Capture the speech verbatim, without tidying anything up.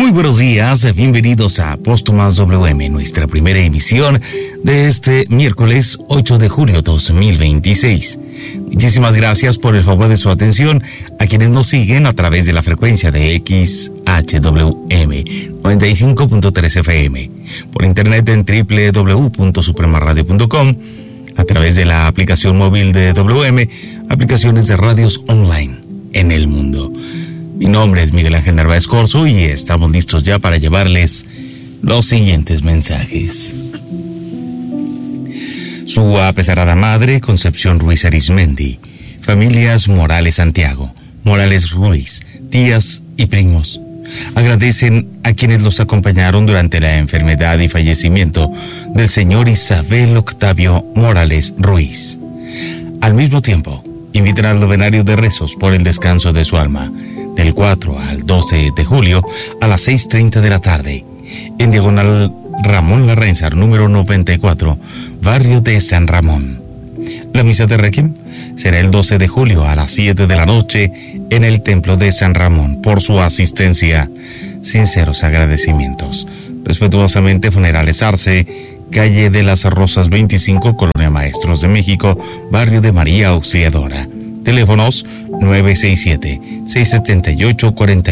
Muy buenos días, bienvenidos a Póstumas W M, nuestra primera emisión de este miércoles ocho de junio dos mil veintiséis. Muchísimas gracias por el favor de su atención a quienes nos siguen a través de la frecuencia de X H W M noventa y cinco punto tres F M, por internet en doble u doble u doble u punto suprema radio punto com, a través de la aplicación móvil de W M, aplicaciones de radios online en el mundo. Mi nombre es Miguel Ángel Narváez Corzo y estamos listos ya para llevarles los siguientes mensajes. Su apesarada madre, Concepción Ruiz Arismendi, familias Morales Santiago, Morales Ruiz, tías y primos, agradecen a quienes los acompañaron durante la enfermedad y fallecimiento del señor Isabel Octavio Morales Ruiz. Al mismo tiempo, invitan al novenario de rezos por el descanso de su alma, del cuatro al doce de julio a las seis treinta de la tarde, en diagonal Ramón Larrainzar, número noventa y cuatro, barrio de San Ramón. La misa de Requiem será el doce de julio a las siete de la noche en el Templo de San Ramón. Por su asistencia, sinceros agradecimientos. Respetuosamente, Funerales Arce, calle de las Rosas veinticinco, Colonia Maestros de México, barrio de María Auxiliadora. Teléfonos nueve seis siete, seis siete ocho, cuatro